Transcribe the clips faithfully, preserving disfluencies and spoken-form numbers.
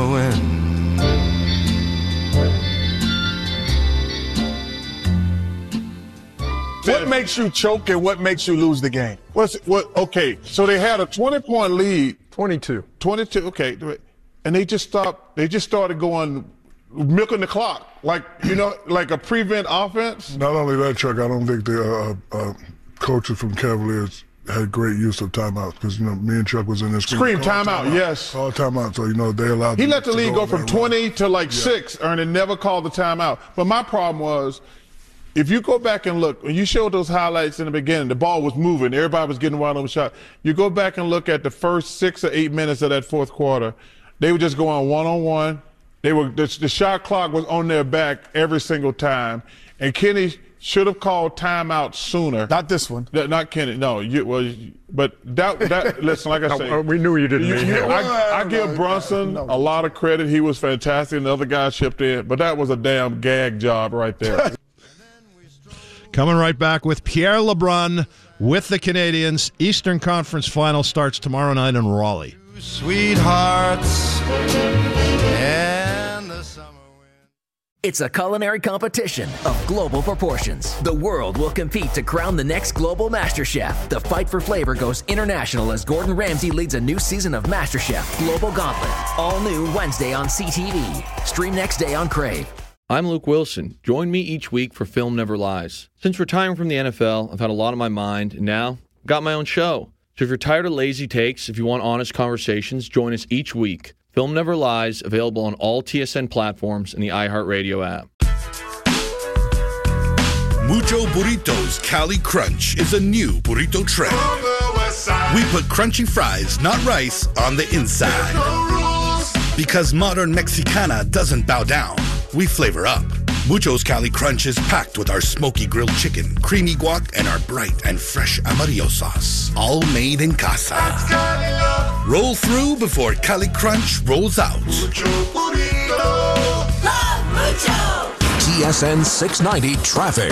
summer wind. What makes you choke and what makes you lose the game? What's what? Okay, so they had a twenty-point lead. twenty-two. twenty-two. Okay, and they just stopped. They just started going, milking the clock, like you know, like a prevent offense. Not only that, Chuck, I don't think the uh, uh, coaches from Cavaliers had great use of timeouts because you know me and Chuck was in this scream timeout. Time yes, call timeout. So you know they allowed. He let the league go, go from twenty run. to like yeah. six, and never called the timeout. But my problem was, if you go back and look, when you showed those highlights in the beginning, the ball was moving, everybody was getting wide open shot. You go back and look at the first six or eight minutes of that fourth quarter, they were just going one on one. They were the, the shot clock was on their back every single time, and Kenny should have called timeout sooner. Not this one. Not Kenny. No, you well, but that that listen, like I say, no, we knew you didn't. You, mean you, him. I, I give Brunson a lot of credit. He was fantastic, and the other guys chipped in, but that was a damn gag job right there. Coming right back with Pierre LeBrun with the Canadians. Eastern Conference Final starts tomorrow night in Raleigh. Sweethearts and the summer wind. It's a culinary competition of global proportions. The world will compete to crown the next global master chef. The fight for flavor goes international as Gordon Ramsay leads a new season of MasterChef Global Gauntlet. All new Wednesday on C T V. Stream next day on Crave. I'm Luke Wilson. Join me each week for Film Never Lies. Since retiring from the N F L, I've had a lot on my mind, and now I've got my own show. So if you're tired of lazy takes, if you want honest conversations, join us each week. Film Never Lies, available on all T S N platforms and the iHeartRadio app. Mucho Burritos Cali Crunch is a new burrito trend. We put crunchy fries, not rice, on the inside. Because modern Mexicana doesn't bow down, we flavor up. Mucho's Cali Crunch is packed with our smoky grilled chicken, creamy guac, and our bright and fresh amarillo sauce. All made in casa. Roll through before Cali Crunch rolls out. Mucho Burrito. Love Mucho. T S N six ninety traffic.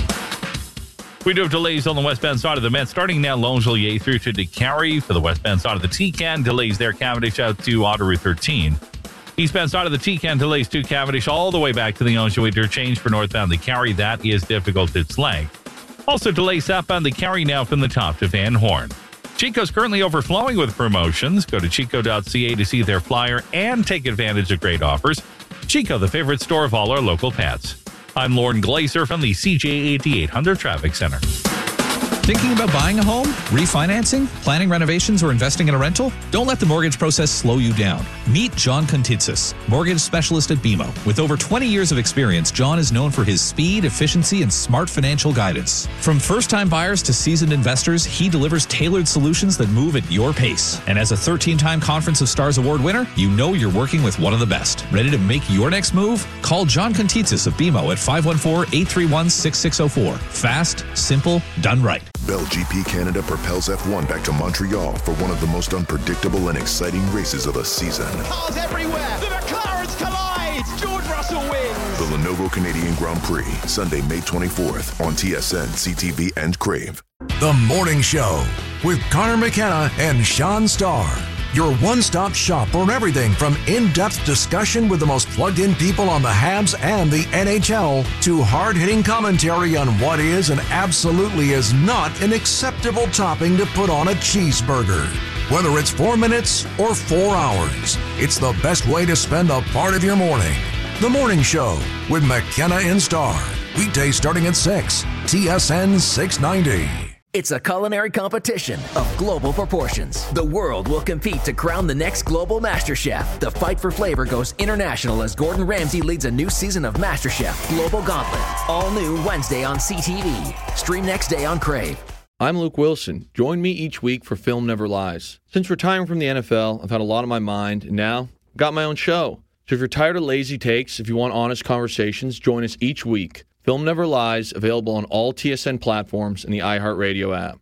We do have delays on the westbound side of the Met, starting now Longueuil through to DeCarry. For the westbound side of the T-Can, delays there, Cavendish out to Auto Route thirteen. Eastbound side of the T-Can, delays to Cavendish all the way back to the Longueuil interchange for northbound DeCarry. That is difficult its length. Also delays southbound DeCarry now from the top to Van Horn. Chico's currently overflowing with promotions. Go to chico dot c a to see their flyer and take advantage of great offers. Chico, the favorite store of all our local pets. I'm Lauren Glazer from the C J eighty-eight hundred Traffic Center. Thinking about buying a home, refinancing, planning renovations, or investing in a rental? Don't let the mortgage process slow you down. Meet John Contitsis, mortgage specialist at B M O. With over twenty years of experience, John is known for his speed, efficiency, and smart financial guidance. From first-time buyers to seasoned investors, he delivers tailored solutions that move at your pace. And as a thirteen-time Conference of Stars Award winner, you know you're working with one of the best. Ready to make your next move? Call John Contitsis of B M O at five one four, eight three one, six six zero four. Fast, simple, done right. Bell G P Canada propels F one back to Montreal for one of the most unpredictable and exciting races of the season. Cars everywhere! The McLarens collide! George Russell wins! The Lenovo Canadian Grand Prix, Sunday, May twenty-fourth on T S N, C T V, and Crave. The Morning Show with Connor McKenna and Sean Starr. Your one-stop shop for everything from in-depth discussion with the most plugged-in people on the Habs and the N H L to hard-hitting commentary on what is and absolutely is not an acceptable topping to put on a cheeseburger. Whether it's four minutes or four hours, it's the best way to spend a part of your morning. The Morning Show with McKenna and Starr. Weekdays starting at six. T S N six ninety. It's a culinary competition of global proportions. The world will compete to crown the next global master chef. The fight for flavor goes international as Gordon Ramsay leads a new season of MasterChef Global Gauntlet. All new Wednesday on C T V. Stream next day on Crave. I'm Luke Wilson. Join me each week for Film Never Lies. Since retiring from the N F L, I've had a lot on my mind, and now I've got my own show. So if you're tired of lazy takes, if you want honest conversations, join us each week. Film Never Lies, available on all T S N platforms and the iHeartRadio app.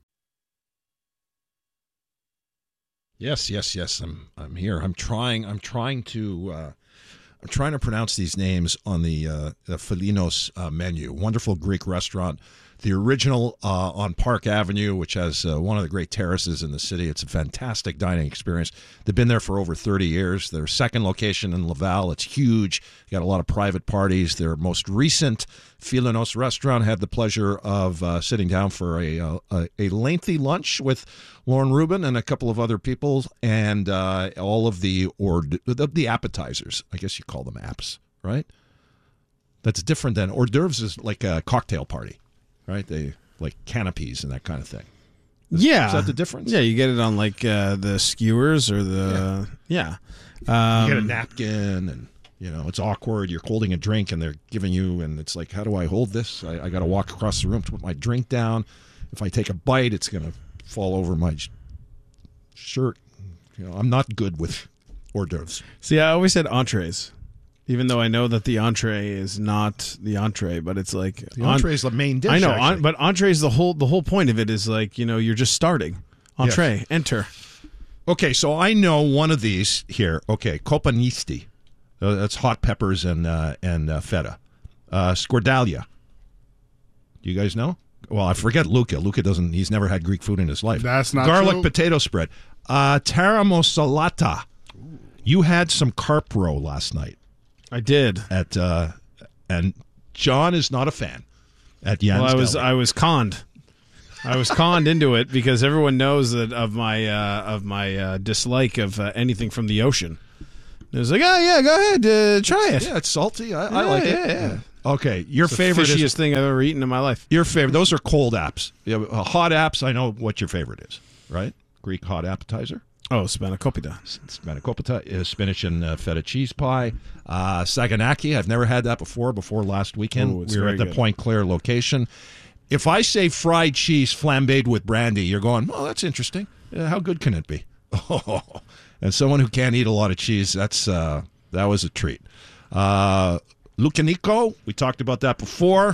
Yes, yes, yes. I'm I'm here. I'm trying. I'm trying to uh, I'm trying to pronounce these names on the, uh, the Felinos uh, menu. Wonderful Greek restaurant. The original uh, on Park Avenue, which has uh, one of the great terraces in the city. It's a fantastic dining experience. They've been there for over thirty years. Their second location in Laval, it's huge. They got a lot of private parties. Their most recent Felinos restaurant, had the pleasure of uh, sitting down for a, uh, a a lengthy lunch with Lauren Rubin and a couple of other people, and uh, all of the or the, the appetizers. I guess you call them apps, right? That's different than hors d'oeuvres is like a cocktail party. Right, they like canopies and that kind of thing. Is, yeah, is that the difference? Yeah, you get it on like uh, the skewers or the yeah. yeah. Um, you get a napkin, and you know it's awkward. You're holding a drink, and they're giving you, and it's like, how do I hold this? I, I got to walk across the room to put my drink down. If I take a bite, it's going to fall over my shirt. You know, I'm not good with hors d'oeuvres. See, I always said entrees. Even though I know that the entree is not the entree, but it's like the entree is the main dish. I know, actually. on, but entree is the whole the whole point of it is like, you know, you're just starting. Entree, yes. Enter. Okay, so I know one of these here. Okay, copanisti, uh, that's hot peppers and uh, and uh, feta. Uh, scordalia. Do you guys know? Well, I forget Luca. Luca doesn't. He's never had Greek food in his life. That's not garlic true. Potato spread. Uh, Taramosalata. You had some carp roe last night. I did. At uh, and John is not a fan at Jan's Well, I was Deli. I was conned. I was conned into it because everyone knows that of my uh, of my uh, dislike of uh, anything from the ocean. It was like, oh yeah, go ahead, uh, try it. Yeah, it's salty. I, Yeah, I like yeah, it. yeah. Okay, your It's favorite the fishiest is thing I've ever eaten in my life. your favorite. Those are cold apps. Yeah, uh, hot apps. I know what your favorite is. Right, Greek hot appetizer. Oh, spanakopita. Spanakopita is spinach and uh, feta cheese pie. Uh, Saganaki, I've never had that before. Before last weekend, Ooh, it's we were very at the good. Point Claire location. If I say fried cheese flambéed with brandy, you're going, oh, that's interesting. Uh, how good can it be? Oh, and someone who can't eat a lot of cheese, that's uh, that was a treat. Uh, Lukaniko, we talked about that before.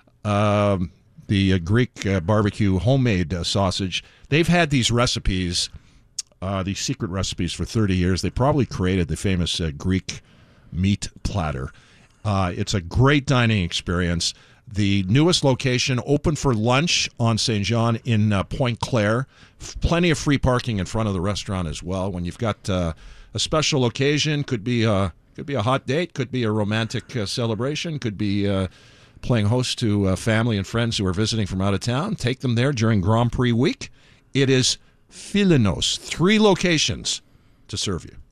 Um, the uh, Greek uh, barbecue homemade uh, sausage. They've had these recipes. Uh, these secret recipes for thirty years. They probably created the famous uh, Greek meat platter. Uh, it's a great dining experience. The newest location open for lunch on Saint Jean in uh, Point Claire. F- plenty of free parking in front of the restaurant as well. When you've got uh, a special occasion, could be a, could be a hot date, could be a romantic uh, celebration, could be uh, playing host to uh, family and friends who are visiting from out of town. Take them there during Grand Prix week. It is Felinos, three locations to serve you.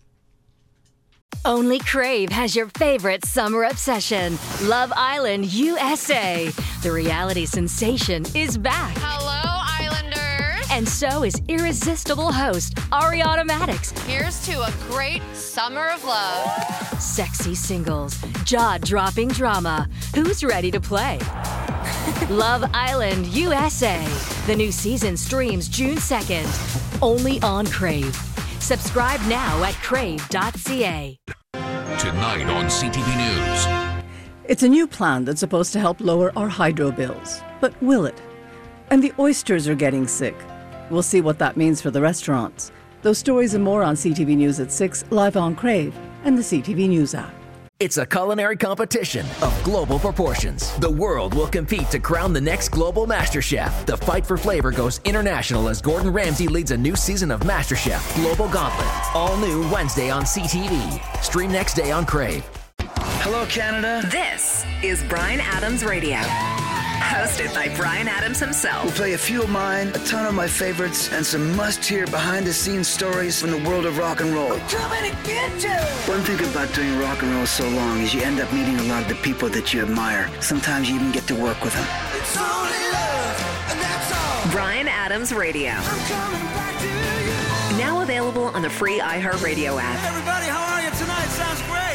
Only Crave has your favorite summer obsession, Love Island U S A. The reality sensation is back. Hello, Islanders. And so is irresistible host Ariana Maddox. Here's to a great summer of love. Sexy singles, jaw-dropping drama. Who's ready to play? Love Island U S A. The new season streams June second. Only on Crave. Subscribe now at crave dot c a. Tonight on C T V News. It's a new plan that's supposed to help lower our hydro bills. But will it? And the oysters are getting sick. We'll see what that means for the restaurants. Those stories and more on C T V News at six, live on Crave and the C T V News app. It's a culinary competition of global proportions. The world will compete to crown the next global MasterChef. The fight for flavor goes international as Gordon Ramsay leads a new season of MasterChef Global Gauntlet. All new Wednesday on C T V. Stream next day on Crave. Hello, Canada. This is Bryan Adams Radio. Hosted by Bryan Adams himself. We'll play a few of mine, a ton of my favorites, and some must-hear behind-the-scenes stories from the world of rock and roll. We're coming to get you! One thing about doing rock and roll so long is you end up meeting a lot of the people that you admire. Sometimes you even get to work with them. It's only love, and that's all. Bryan Adams Radio. I'm coming back to you. Now available on the free iHeartRadio app. Everybody, how are you tonight? Sounds great.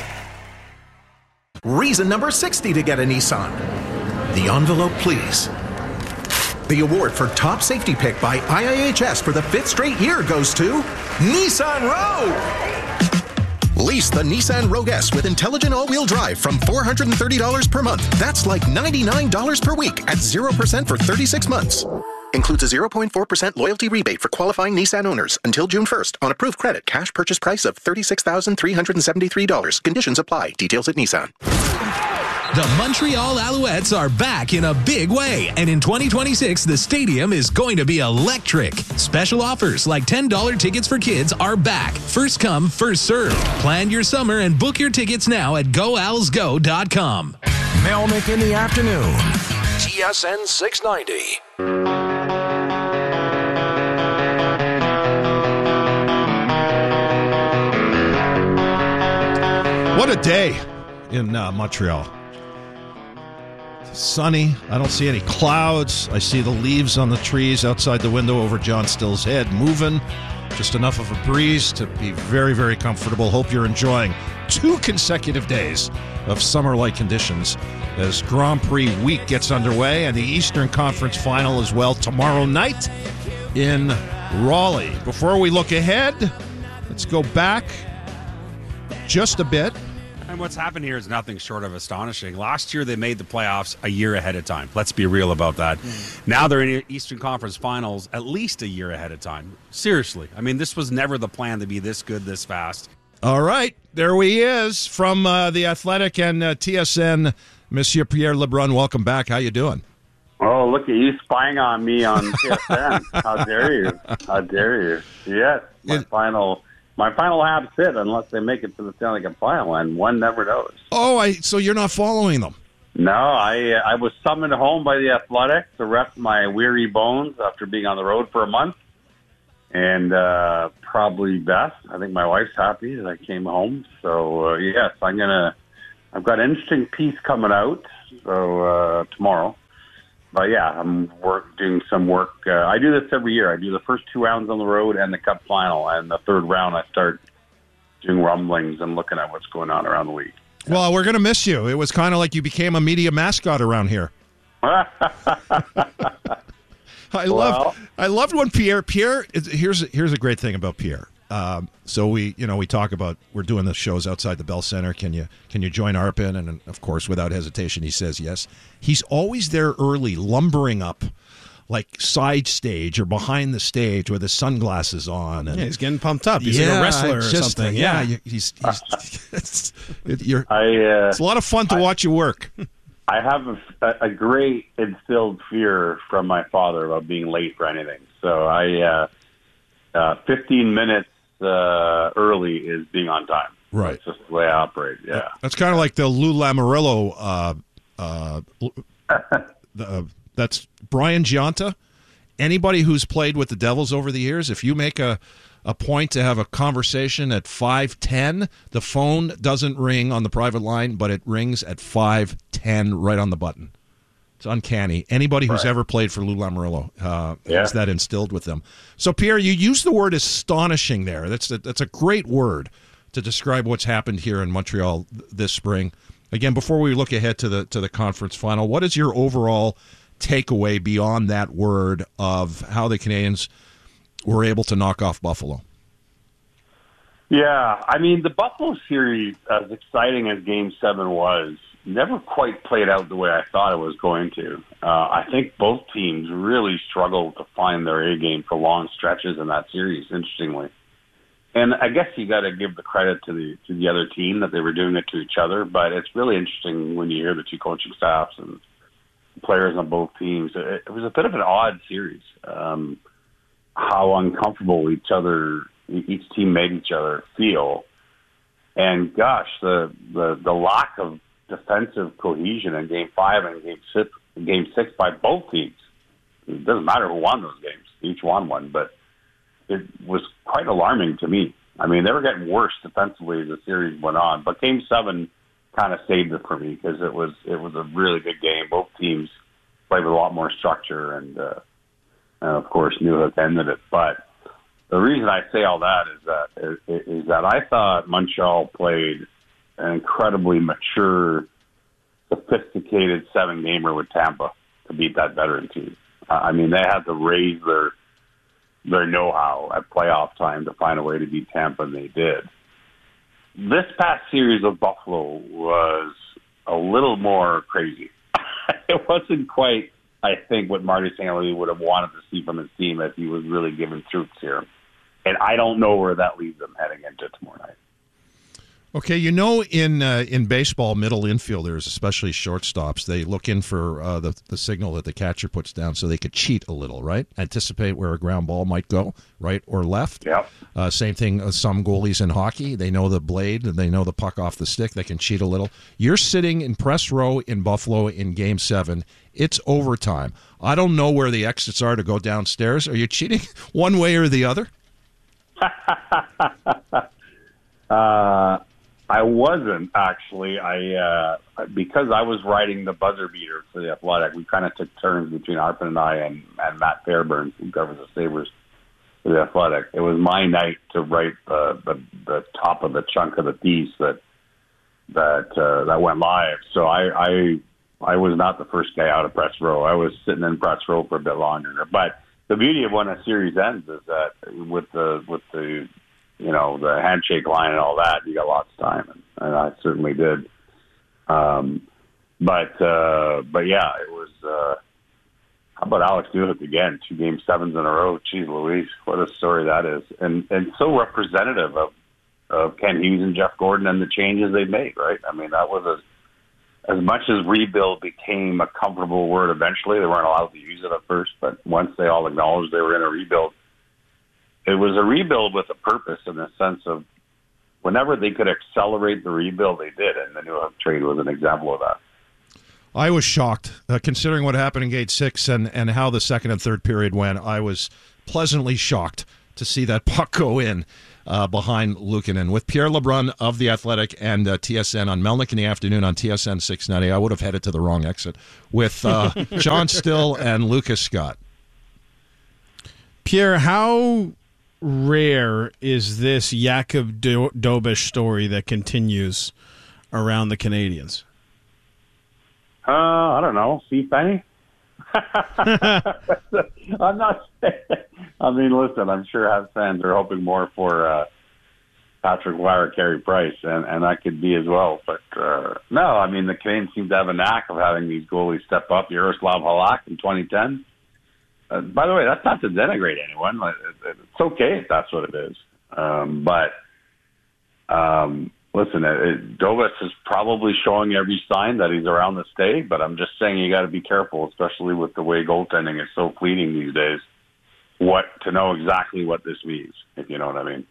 Reason number sixty to get a Nissan. The envelope, please. The award for top safety pick by I I H S for the fifth straight year goes to Nissan Rogue. Lease the Nissan Rogue S with intelligent all-wheel drive from four hundred thirty dollars per month. That's like ninety-nine dollars per week at zero percent for thirty-six months. Includes a zero point four percent loyalty rebate for qualifying Nissan owners until June first on approved credit. Cash purchase price of thirty-six thousand three hundred seventy-three dollars. Conditions apply. Details at Nissan. The Montreal Alouettes are back in a big way, and in twenty twenty-six, the stadium is going to be electric. Special offers like ten dollars tickets for kids are back. First come, first served. Plan your summer and book your tickets now at go owls go dot com. Melnick in the afternoon. T S N six ninety. What a day in uh, Montreal. Sunny. I don't see any clouds. I see the leaves on the trees outside the window over John Still's head moving. Just enough of a breeze to be very, very comfortable. Hope you're enjoying two consecutive days of summer-like conditions as Grand Prix week gets underway and the Eastern Conference Final as well tomorrow night in Raleigh. Before we look ahead, let's go back just a bit. And what's happened here is nothing short of astonishing. Last year, they made the playoffs a year ahead of time. Let's be real about that. Mm. Now they're in Eastern Conference Finals at least a year ahead of time. Seriously. I mean, this was never the plan to be this good, this fast. All right. There he is from uh, The Athletic and uh, T S N, Monsieur Pierre Lebrun. Welcome back. How you doing? Oh, look at you spying on me on T S N. How dare you? How dare you? Yes, my it, final... My final Habs hit unless they make it to the Stanley Cup final, and one never knows. Oh, I so you're not following them? No, I uh, I was summoned home by the Athletic to rest my weary bones after being on the road for a month, and uh, probably best. I think my wife's happy that I came home. So uh, yes, I'm gonna. I've got an interesting piece coming out so uh, tomorrow. But yeah, I'm work, doing some work. Uh, I do this every year. I do the first two rounds on the road and the Cup final. And the third round, I start doing rumblings and looking at what's going on around the league. Well, we're going to miss you. It was kind of like you became a media mascot around here. I well, love. I loved when Pierre. Pierre. Here's here's a great thing about Pierre. Um, so we, you know, we talk about we're doing the shows outside the Bell Center. Can you can you join Arpin? And of course, without hesitation, he says yes. He's always there early, lumbering up, like side stage or behind the stage with his sunglasses on. And yeah, he's getting pumped up. He's yeah, like a wrestler or just, something. Yeah, yeah. he's. he's it's, you're, I, uh, it's a lot of fun to I, watch you work. I have a, a great instilled fear from my father about being late for anything. So I, uh, uh, fifteen minutes. Uh, early is being on time. Right. That's just the way I operate, yeah. That's kind of like the Lou Lamoriello, uh, uh, the, uh, that's Brian Giunta. Anybody who's played with the Devils over the years, if you make a, a point to have a conversation at five ten, the phone doesn't ring on the private line, but it rings at five ten right on the button. It's uncanny. Anybody who's right. ever played for Lou Lamoriello uh, yeah. has that instilled with them. So, Pierre, you use the word astonishing there. That's a, that's a great word to describe what's happened here in Montreal this spring. Again, before we look ahead to the to the conference final, what is your overall takeaway beyond that word of how the Canadians were able to knock off Buffalo? Yeah, I mean, the Buffalo series, as exciting as Game seven was, never quite played out the way I thought it was going to. Uh, I think both teams really struggled to find their A game for long stretches in that series, interestingly. And I guess you got to give the credit to the to the other team that they were doing it to each other, but it's really interesting when you hear the two coaching staffs and players on both teams. It, it was a bit of an odd series, um, how uncomfortable each other, each team made each other feel. And gosh, the the, the lack of defensive cohesion in Game Five and Game Six, Game Six by both teams. It doesn't matter who won those games; each won one, but it was quite alarming to me. I mean, they were getting worse defensively as the series went on, but Game Seven kind of saved it for me because it was it was a really good game. Both teams played with a lot more structure, and, uh, and of course, Newhook ended it. But the reason I say all that is that is, is that I thought Montreal played an incredibly mature, sophisticated seven-gamer with Tampa to beat that veteran team. Uh, I mean, they had to raise their their know-how at playoff time to find a way to beat Tampa, and they did. This past series of Buffalo was a little more crazy. It wasn't quite I think, what Marty Saint Louis would have wanted to see from his team if he was really given troops here. And I don't know where that leaves them heading into tomorrow night. Okay, you know, in uh, in baseball, middle infielders, especially shortstops, they look in for uh, the the signal that the catcher puts down, so they could cheat a little, right? Anticipate where a ground ball might go, right or left. Yep. Uh, same thing. Uh, some goalies in hockey, they know the blade and they know the puck off the stick. They can cheat a little. You're sitting in press row in Buffalo in Game Seven. It's overtime. I don't know where the exits are to go downstairs. Are you cheating one way or the other? uh. I wasn't, actually. I uh, because I was writing the buzzer beater for the Athletic, we kind of took turns between Arpin and I and, and Matt Fairburn, who covers the Sabres for the Athletic. It was my night to write the, the, the top of the chunk of the piece that that uh, that went live. So I, I I was not the first guy out of press row. I was sitting in press row for a bit longer. But the beauty of when a series ends is that with the with the you know, the handshake line and all that, you got lots of time, and, and I certainly did. Um, but, uh, but yeah, it was, uh, how about Alex Newhook again? Two game sevens in a row. Jeez Louise, what a story that is. And, and so representative of, of Ken Hughes and Jeff Gordon and the changes they've made, right? I mean, that was a, as much as rebuild became a comfortable word eventually, they weren't allowed to use it at first, but once they all acknowledged they were in a rebuild, it was a rebuild with a purpose in the sense of whenever they could accelerate the rebuild, they did, and the Newhook trade was an example of that. I was shocked, uh, considering what happened in Game Six and, and how the second and third period went. I was pleasantly shocked to see that puck go in uh, behind Luukkonen. With Pierre LeBrun of The Athletic and uh, T S N on Melnick in the afternoon on T S N six ninety, I would have headed to the wrong exit, with uh, John Still and Lucas Scott. Pierre, how rare is this Jakub Dobeš story that continues around the Canadians? Uh, I don't know. See, Penny? I'm not saying. I mean, listen, I'm sure Habs fans are hoping more for uh, Patrick Roy, Carey Price, and, and I could be as well. But uh, no, I mean, the Canadians seem to have a knack of having these goalies step up. Yaroslav Halak in twenty ten. Uh, by the way, that's not to denigrate anyone. It's okay if that's what it is. Um, but um, listen, it, it, Dobeš is probably showing every sign that he's around to stay. But I'm just saying you got to be careful, especially with the way goaltending is so fleeting these days. What to know exactly what this means, if you know what I mean.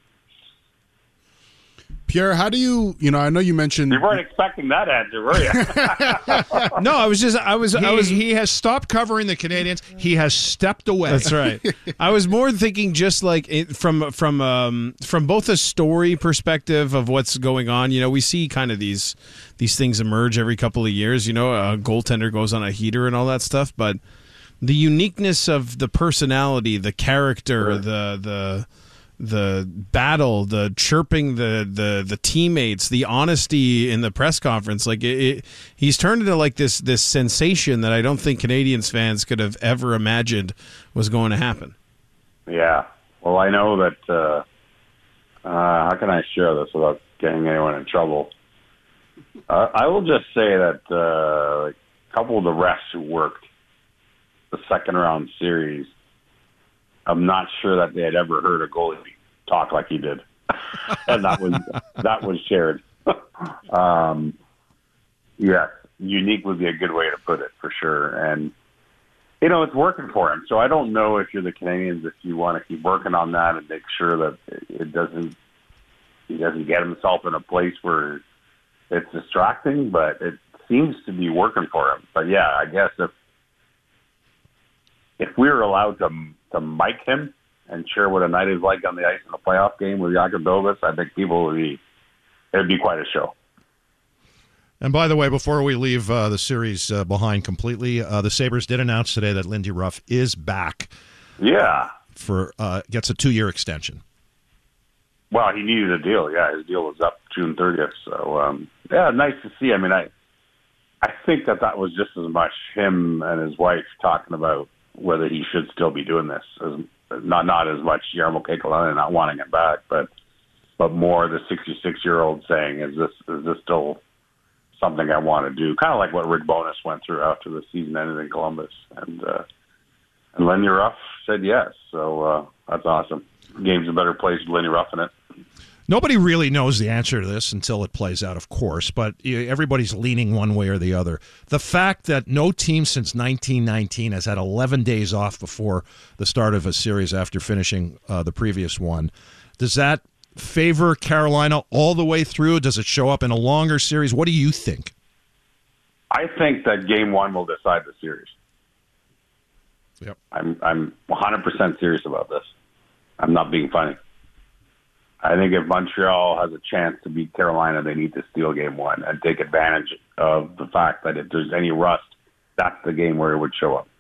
Pierre, how do you, you know, I know you mentioned... You weren't expecting that answer, were you? No, I was just, I was, He, I was... he has stopped covering the Canadians. He has stepped away. That's right. I was more thinking just like it, from from um, from both a story perspective of what's going on. You know, we see kind of these these things emerge every couple of years. You know, a goaltender goes on a heater and all that stuff, but the uniqueness of the personality, the character, Sure. the the the battle, the chirping, the the the teammates, the honesty in the press conference, like it, it, he's turned into like this this sensation that I don't think Canadians fans could have ever imagined was going to happen. Yeah. Well, I know that. Uh, uh, how can I share this without getting anyone in trouble? Uh, I will just say that uh, a couple of the refs who worked the second round series, I'm not sure that they had ever heard a goalie talk like he did, and that was that was shared. um, yeah, unique would be a good way to put it for sure, and you know it's working for him. So I don't know if you're the Canadians, if you want to keep working on that and make sure that it doesn't he doesn't get himself in a place where it's distracting, but it seems to be working for him. But yeah, I guess if if we were allowed to to mic him and share what a night is like on the ice in a playoff game with Jakub Dobeš, I think people would be, it would be quite a show. And by the way, before we leave uh, the series uh, behind completely, uh, the Sabres did announce today that Lindy Ruff is back. Yeah. For uh, gets a two-year extension. Well, he needed a deal. Yeah, his deal was up June thirtieth. So, um, yeah, nice to see. I mean, I, I think that that was just as much him and his wife talking about whether he should still be doing this. As, not not as much Jarmo Kekalainen not wanting him back, but but more the sixty-six-year-old saying, is this is this still something I want to do. Kind of like what Rick Bowness went through after the season ended in Columbus. And uh, and Lenny Ruff said yes. So uh, that's awesome. The game's a better place with Lenny Ruff in it. Nobody really knows the answer to this until it plays out, of course, but everybody's leaning one way or the other. The fact that no team since nineteen nineteen has had eleven days off before the start of a series after finishing uh, the previous one, does that favor Carolina all the way through? Does it show up in a longer series? What do you think? I think that game one will decide the series. Yep. I'm I'm one hundred percent serious about this. I'm not being funny. I think if Montreal has a chance to beat Carolina, they need to steal game one and take advantage of the fact that if there's any rust, that's the game where it would show up.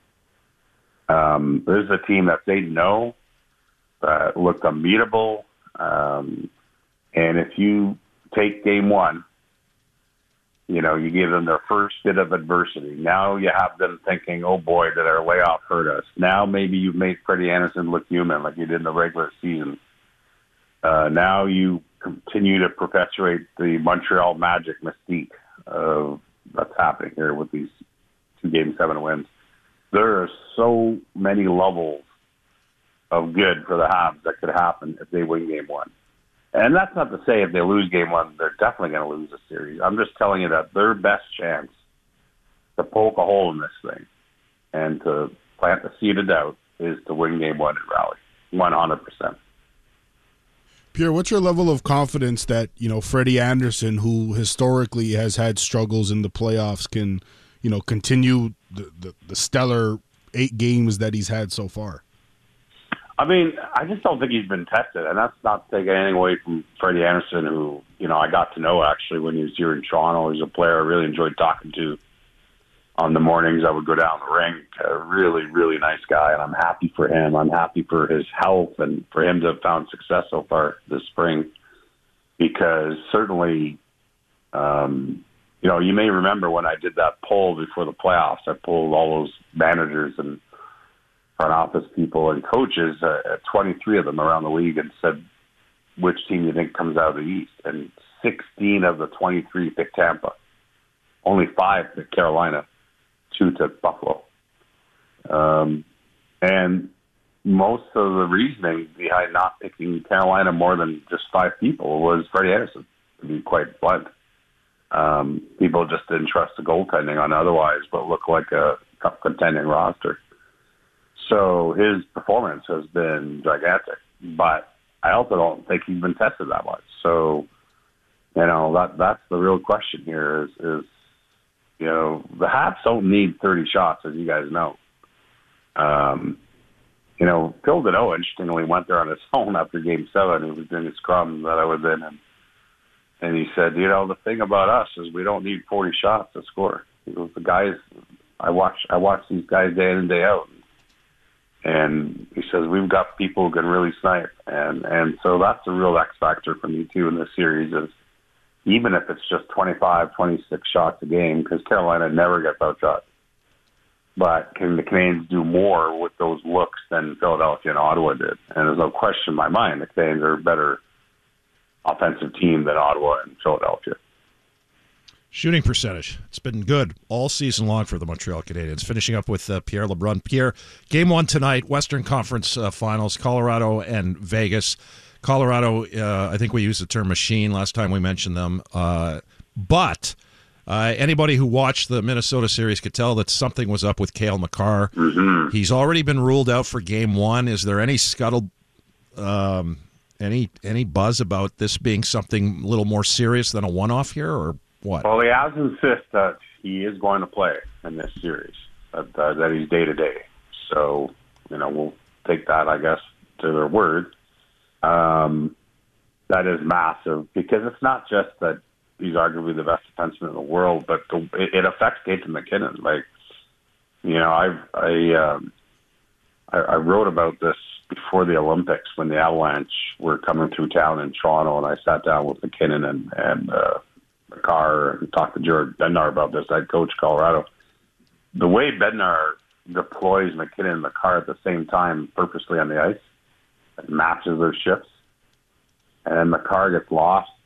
Um, this is a team that they know, that looked unbeatable. Um, and if you take game one, you know, you give them their first bit of adversity. Now you have them thinking, oh boy, did our layoff hurt us? Now maybe you've made Freddie Anderson look human like you did in the regular season. Uh, now you continue to perpetuate the Montreal Magic mystique of that's happening here with these two Game seven wins. There are so many levels of good for the Habs that could happen if they win Game one. And that's not to say if they lose Game one, they're definitely going to lose the series. I'm just telling you that their best chance to poke a hole in this thing and to plant the seed of doubt is to win Game one at Raleigh, one hundred percent. Pierre, what's your level of confidence that, you know, Freddie Anderson, who historically has had struggles in the playoffs, can, you know, continue the, the, the stellar eight games that he's had so far? I mean, I just don't think he's been tested, and that's not taking anything away from Freddie Anderson, who, you know, I got to know actually when he was here in Toronto. He's a player I really enjoyed talking to on the mornings I would go down the rink. A really, really nice guy, and I'm happy for him. I'm happy for his health and for him to have found success so far this spring, because certainly, um, you know, you may remember when I did that poll before the playoffs, I polled all those managers and front office people and coaches, uh, twenty-three of them around the league, and said, which team you think comes out of the East? And sixteen of the twenty-three picked Tampa. Only five picked Carolina. Two took Buffalo. Um, and most of the reasoning behind not picking Carolina more than just five people was Freddie Anderson, to be quite blunt. Um, people just didn't trust the goaltending on otherwise what looked like a cup contending roster. So his performance has been gigantic, but I also don't think he's been tested that much. So, you know, that that's the real question here is, is you know, the Habs don't need thirty shots, as you guys know. Um, you know, Phil Deneau, interestingly, went there on his own after Game seven. He was doing his scrum that I was in, and, and he said, you know, the thing about us is we don't need forty shots to score. He goes, the guys, I watch, I watch these guys day in and day out. And he says, we've got people who can really snipe. And, and so that's a real X factor for me, too, in this series is, even if it's just twenty-five, twenty-six shots a game, because Carolina never gets outshot. But can the Canadiens do more with those looks than Philadelphia and Ottawa did? And there's no question in my mind the Canadiens are a better offensive team than Ottawa and Philadelphia. Shooting percentage. It's been good all season long for the Montreal Canadiens. Finishing up with uh, Pierre LeBrun. Pierre, game one tonight, Western Conference uh, Finals, Colorado and Vegas. Colorado, uh, I think we used the term machine last time we mentioned them. Uh, but uh, anybody who watched the Minnesota series could tell that something was up with Cale Makar. Mm-hmm. He's already been ruled out for game one. Is there any scuttle, um, any any buzz about this being something a little more serious than a one-off here, or what? Well, he has insisted that he is going to play in this series, that, uh, that he's day-to-day. So, you know, we'll take that, I guess, to their word. Um, that is massive because it's not just that he's arguably the best defenseman in the world, but the, it, it affects Nathan McKinnon. Like, you know, I've, I, um, I, I wrote about this before the Olympics when the Avalanche were coming through town in Toronto, and I sat down with McKinnon and, and uh, McCarr and talked to Jared Bednar about this, head coach Colorado. The way Bednar deploys McKinnon and McCarr at the same time purposely on the ice, it matches their shifts, and McCarr gets lost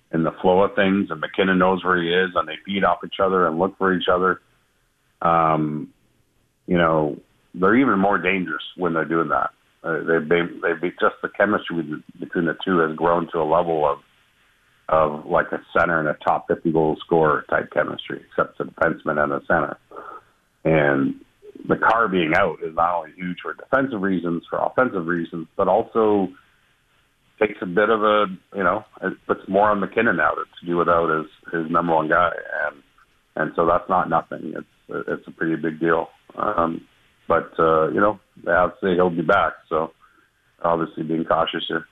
in the flow of things, and McKinnon knows where he is, and they feed off each other and look for each other. Um, you know, they're even more dangerous when they're doing that. Uh, they, they, they, just the chemistry between the two has grown to a level of, of like a center and a top fifty goal scorer type chemistry, except the defenseman and the center. And the car being out is not only huge for defensive reasons, for offensive reasons, but also takes a bit of a, you know, it puts more on McKinnon now to do without his, his number one guy. And, and so that's not nothing. It's, it's a pretty big deal. Um, but, uh, you know, they have to say he'll be back. So obviously being cautious here.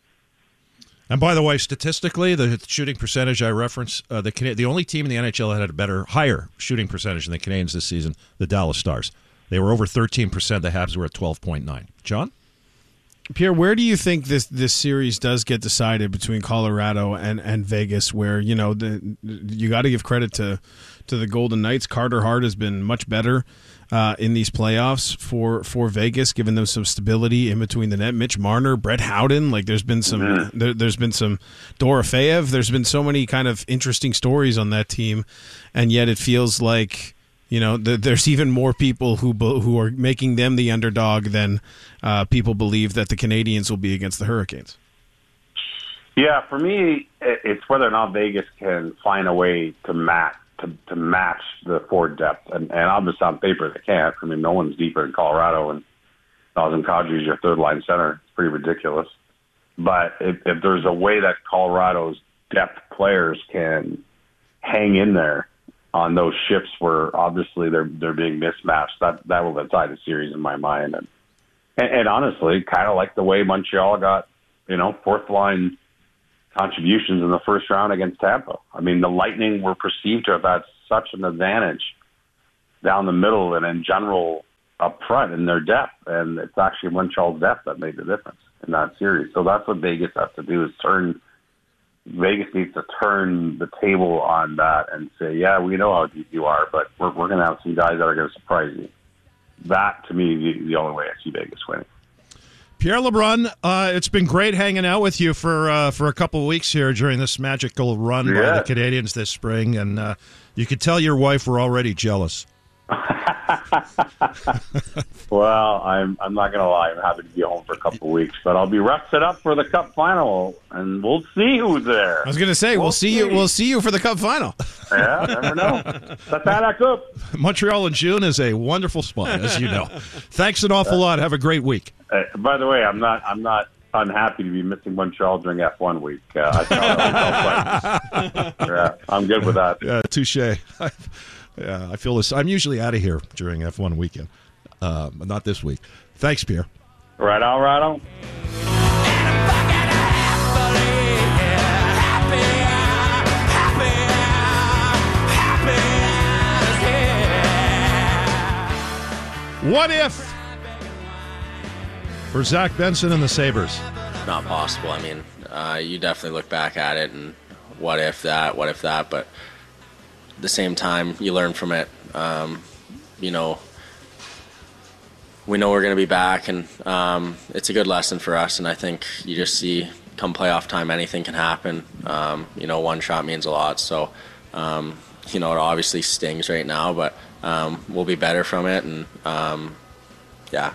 And by the way, statistically, the shooting percentage I referenced, uh, the the only team in the N H L that had a better, higher shooting percentage than the Canadiens this season, the Dallas Stars. They were over thirteen percent. The Habs were at twelve point nine. John? Pierre, where do you think this, this series does get decided between Colorado and, and Vegas, where, you know, the, you got to give credit to, to the Golden Knights. Carter Hart has been much better uh, in these playoffs for, for Vegas, giving them some stability in between the net. Mitch Marner, Brett Howden, like there's been some mm-hmm. there, there's been some Dorofeev. There's been so many kind of interesting stories on that team, and yet it feels like, you know, th- there's even more people who be- who are making them the underdog than uh, people believe that the Canadiens will be against the Hurricanes. Yeah, for me, it's whether or not Vegas can find a way to match to, to match the forward depth, and, and obviously on paper they can't. I mean, no one's deeper than Colorado, and Nazem Kadri is your third line center. It's pretty ridiculous. But if, if there's a way that Colorado's depth players can hang in there on those ships where obviously they're they're being mismatched, that that will decide the series in my mind. And and, and honestly, kind of like the way Montreal got, you know, fourth line contributions in the first round against Tampa. I mean, the Lightning were perceived to have had such an advantage down the middle and in general up front in their depth, and it's actually Montreal's depth that made the difference in that series. So that's what Vegas has to do, is turn Vegas needs to turn the table on that and say, yeah, we know how deep you are, but we're, we're going to have some guys that are going to surprise you. That, to me, is the, the only way I see Vegas winning. Pierre LeBrun, uh, it's been great hanging out with you for uh, for a couple of weeks here during this magical run yeah. by the Canadiens this spring, and uh, you could tell your wife we're already jealous. Well, I'm I'm not gonna lie, I'm happy to be home for a couple of weeks, but I'll be rested up for the Cup final, and we'll see who's there. I was gonna say we'll, we'll see, see you. We'll see you for the Cup final. Yeah, never know. That's Cup. Montreal in June is a wonderful spot, as you know. Thanks an awful lot. Have a great week. Uh, by the way, I'm not I'm not unhappy to be missing Montreal during F one week. Uh, I thought, I yeah, I'm good with that. Yeah, touche. Yeah, I feel this. I'm usually out of here during F one weekend, uh, but not this week. Thanks, Pierre. Right on, right on. What if for Zach Benson and the Sabres? Not possible. I mean, uh, you definitely look back at it and what if that, what if that, but at the same time, you learn from it. Um, you know, we know we're going to be back, and um, it's a good lesson for us. And I think you just see, come playoff time, anything can happen. Um, you know, one shot means a lot. So, um, you know, it obviously stings right now, but um, we'll be better from it. And um, yeah.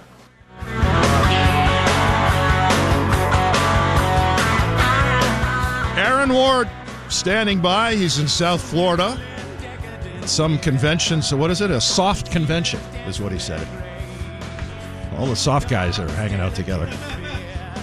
Aaron Ward standing by. He's in South Florida. Some convention, so what is it? A soft convention is what he said. All the soft guys are hanging out together.